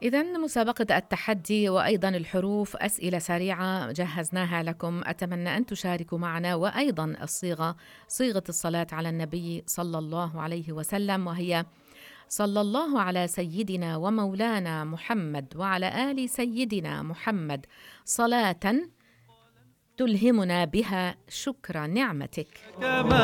إذن مسابقة التحدي وأيضا الحروف أسئلة سريعة جهزناها لكم، أتمنى أن تشاركوا معنا. وأيضا صيغة الصلاة على النبي صلى الله عليه وسلم، وهي صلى الله على سيدنا ومولانا محمد وعلى آل سيدنا محمد صلاة تلهمنا بها شكر نعمتك.